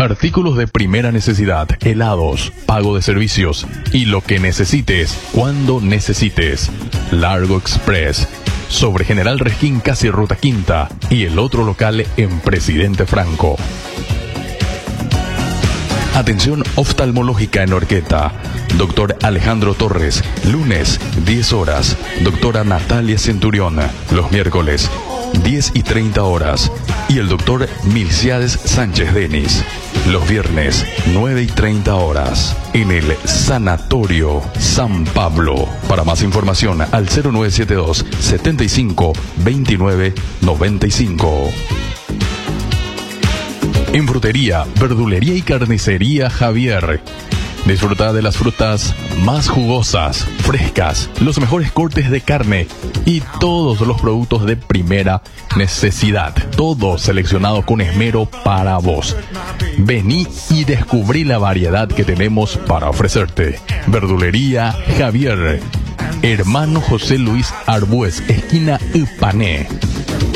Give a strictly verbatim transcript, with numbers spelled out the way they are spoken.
artículos de primera necesidad, helados, pago de servicios y lo que necesites, cuando necesites. Largo Express, sobre General Resquín, casi Ruta Quinta, y el otro local en Presidente Franco. Atención oftalmológica en Orqueta. Doctor Alejandro Torres, lunes, diez horas. Doctora Natalia Centurión, los miércoles, diez y treinta horas. Y el doctor Milciades Sánchez Denis, los viernes, nueve y treinta horas. En el Sanatorio San Pablo. Para más información, al cero nueve siete dos, setenta y cinco, veintinueve, noventa y cinco. En frutería, verdulería y carnicería Javier. Disfruta de las frutas más jugosas, frescas, los mejores cortes de carne y todos los productos de primera necesidad. Todo seleccionado con esmero para vos. Vení y descubrí la variedad que tenemos para ofrecerte. Verdulería Javier. Hermano José Luis Arbues, esquina Ipané.